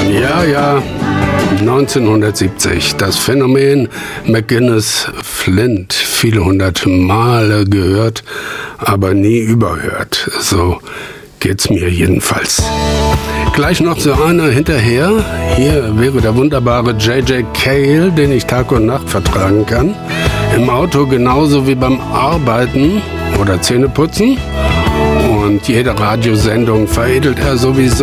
Ja, ja, 1970. Das Phänomen McGuinness Flint. Viele hundert Male gehört, aber nie überhört. So geht's mir jedenfalls. Gleich noch so einer hinterher. Hier wäre der wunderbare J.J. Cale, den ich Tag und Nacht vertragen kann. Im Auto genauso wie beim Arbeiten oder Zähneputzen. Und jede Radiosendung veredelt er sowieso.